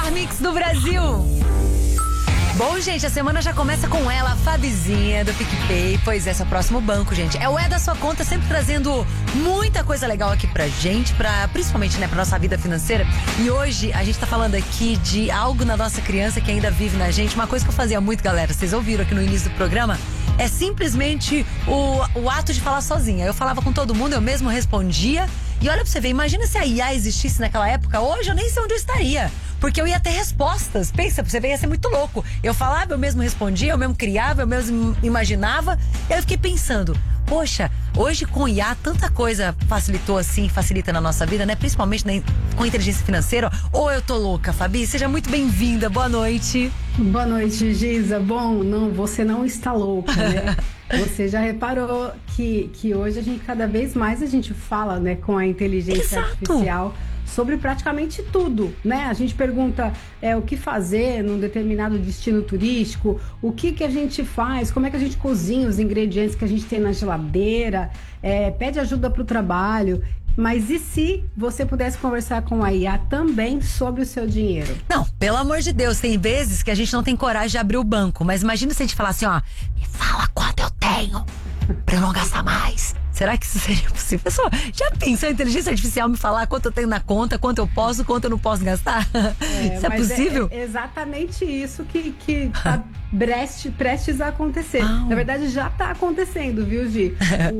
melhor mix do Brasil. Bom, gente, a semana já começa com ela, a Fabizinha do PicPay. Pois é, seu próximo banco, gente. É o É da Sua Conta, sempre trazendo muita coisa legal aqui pra gente, principalmente, né, pra nossa vida financeira. E hoje a gente tá falando aqui de algo na nossa criança que ainda vive na gente. Uma coisa que eu fazia muito, galera, vocês ouviram aqui no início do programa, é simplesmente o ato de falar sozinha. Eu falava com todo mundo, eu mesmo respondia. E olha pra você ver, imagina se a IA existisse naquela época. Hoje eu nem sei onde eu estaria, porque eu ia ter respostas. Pensa pra você ver, ia ser muito louco. Eu falava, eu mesmo respondia, eu mesmo criava, eu mesmo imaginava. E aí eu fiquei pensando, poxa, hoje com o IA tanta coisa facilita na nossa vida, né? Principalmente com inteligência financeira. Ou eu tô louca, Fabi? Seja muito bem-vinda, boa noite. Boa noite, Giza. Bom, não, você não está louca, né? Você já reparou que hoje cada vez mais a gente fala, né, com a inteligência artificial sobre praticamente tudo, né? A gente pergunta o que fazer num determinado destino turístico, o que a gente faz, como é que a gente cozinha os ingredientes que a gente tem na geladeira, pede ajuda para o trabalho. Mas e se você pudesse conversar com a IA também sobre o seu dinheiro? Não, pelo amor de Deus, tem vezes que a gente não tem coragem de abrir o banco. Mas imagina se a gente falar assim, ó, me fala quanto eu tenho pra eu não gastar mais. Será que isso seria possível? Pessoal, já pensou a inteligência artificial me falar quanto eu tenho na conta, quanto eu posso, quanto eu não posso gastar? Isso é possível? É exatamente isso que tá prestes a acontecer. Na verdade, já tá acontecendo, viu, Gi?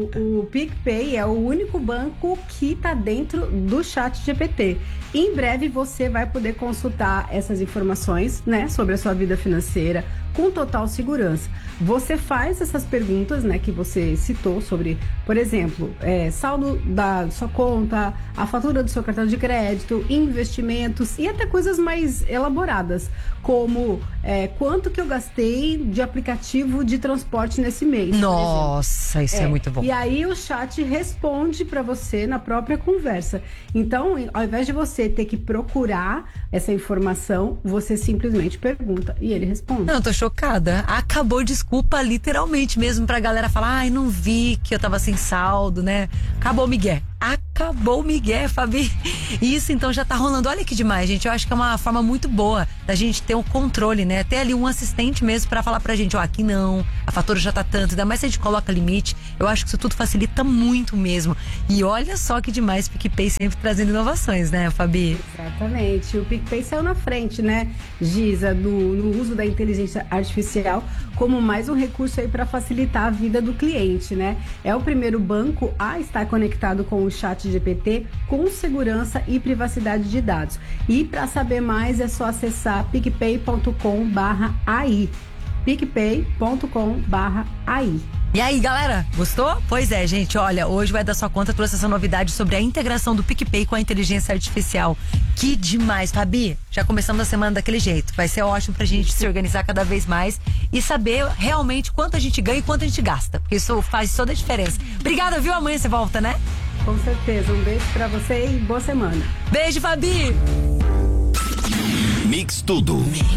O PicPay é o único banco que tá dentro do ChatGPT. Em breve você vai poder consultar essas informações, né, sobre a sua vida financeira com total segurança. Você faz essas perguntas, né, que você citou sobre, por exemplo, saldo da sua conta, a fatura do seu cartão de crédito, investimentos e até coisas mais elaboradas, como quanto que eu gastei de aplicativo de transporte nesse mês. Nossa, isso é muito bom. E aí o chat responde para você na própria conversa. Então, ao invés de você ter que procurar essa informação, você simplesmente pergunta e ele responde. Não, eu tô chocada. Acabou, desculpa, literalmente mesmo, pra galera falar, ai, não vi que eu tava sem saldo, né? Acabou o migué. Acabou o migué, Fabi. Isso então já tá rolando. Olha que demais, gente. Eu acho que é uma forma muito boa da gente ter um controle, né? Ter ali um assistente mesmo pra falar pra gente, ó, aqui não, a fatura já tá tanto, ainda mais se a gente coloca limite. Eu acho que isso tudo facilita muito mesmo. E olha só que demais, o PicPay sempre trazendo inovações, né, Fabi? Exatamente. O PicPay saiu na frente, né, Giza, no uso da inteligência artificial como mais um recurso aí para facilitar a vida do cliente, né? É o primeiro banco a estar conectado com o ChatGPT com segurança e privacidade de dados. E para saber mais é só acessar picpay.com/ai. picpay.com/ai. E aí, galera, gostou? Pois é, gente, olha, hoje vai dar sua conta, trouxe essa novidade sobre a integração do PicPay com a inteligência artificial. Que demais, Fabi. Já começamos a semana daquele jeito. Vai ser ótimo pra gente se organizar cada vez mais e saber realmente quanto a gente ganha e quanto a gente gasta, porque isso faz toda a diferença. Obrigada, viu? Amanhã você volta, né? Com certeza. Um beijo pra você e boa semana. Beijo, Fabi. Mix Tudo.